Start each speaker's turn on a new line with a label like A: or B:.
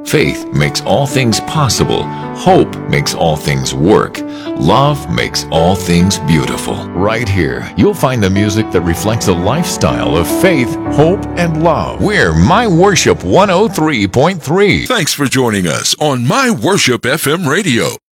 A: Faith makes all things possible. Hope makes all things work. Love makes all things beautiful. Right here, you'll find the music that reflects a lifestyle of faith, hope, and love. We're My Worship 103.3.
B: Thanks for joining us on My Worship FM Radio.